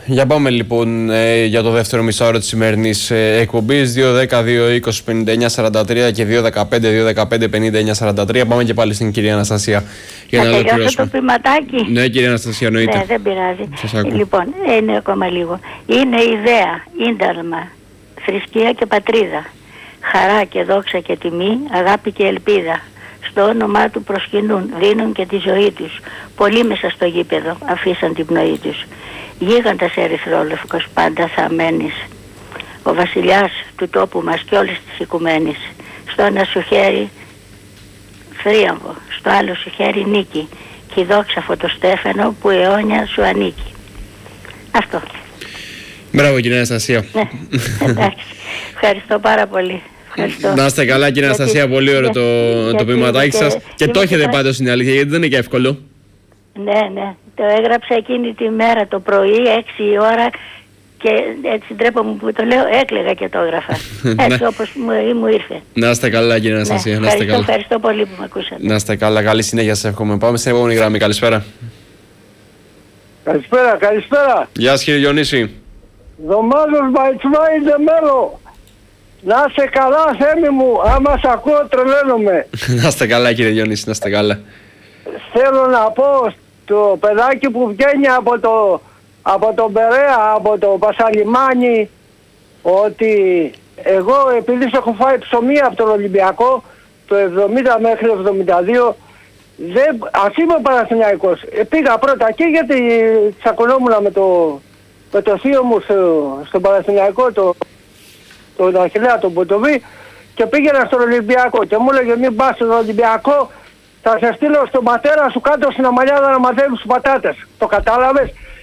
Για πάμε λοιπόν για το δεύτερο μισάωρο της σημερινής εκπομπής. 2-10-2-20-59-43 και 2-15-2-15-59-43. Πάμε και πάλι στην κυρία Αναστασία για να τελειώσω το ποιηματάκι. Ναι, κυρία Αναστασία, εννοείται. Ναι, δεν πειράζει. Σας ακούω. Λοιπόν, είναι ακόμα λίγο. Είναι ιδέα, ίνταλμα, θρησκεία και πατρίδα. Χαρά και δόξα και τιμή, αγάπη και ελπίδα. Στο όνομά του προσκυνούν, δίνουν και τη ζωή τους. Πολλοί μέσα στο γήπεδο αφήσαν την πνοή τους. Γίγαντας ερυθρόλευκος πάντα θα μένεις. Ο βασιλιάς του τόπου μας και όλης της οικουμένης. Στο ένα σου χέρι θρίαμβο, στο άλλο σου χέρι νίκη. Και η δόξα φωτοστέφανο που αιώνια σου ανήκει. Αυτό. Μπράβο κυρία Αναστασία. Ναι, εντάξει. Ευχαριστώ πάρα πολύ. Ευχαριστώ. Να είστε καλά κύριε Αναστασία, πολύ ωραίο το ποιηματάκι σας. Και το έχετε πάντως, είναι αλήθεια, γιατί δεν είναι και εύκολο. Ναι, ναι. Το έγραψα εκείνη τη μέρα το πρωί, 6 η ώρα, και έτσι ντρέπομαι που το λέω, έκλαιγα και το έγραφα. Έτσι όπως μου ήρθε. Να είστε καλά κύριε Αναστασία. Ναι, ευχαριστώ πολύ που με ακούσατε. Να είστε καλά, καλή συνέχεια σας εύχομαι. Πάμε στην επόμενη γραμμή, καλησπέρα. Καλησπέρα. Γεια σας κύριε Διονύση. Δωμάδος Μπαϊτσμάιντε Μέλο. Να είσαι καλά, Θέμη μου, άμα σ' ακούω τρελαίνομαι. Να είστε καλά κύριε Διονύση, να είστε καλά. Θέλω να πω το παιδάκι που βγαίνει από τον Περαία, από το Πασαλιμάνι, ότι εγώ επειδή έχω φάει ψωμί από τον Ολυμπιακό το 70 μέχρι 72, ας είμαι Παναθηναϊκός. Πήγα πρώτα εκεί γιατί τσακωνόμουν με το θείο μου στον Παναθηναϊκό, τον Αχιλλέα τον Ποτοβή, και πήγαινα στον Ολυμπιακό και μου έλεγε μην πας στον Ολυμπιακό, θα σε στείλω στον πατέρα σου κάτω στην Αμαλιάδα να μαθαίνεις τους πατάτες. Το κατάλαβες?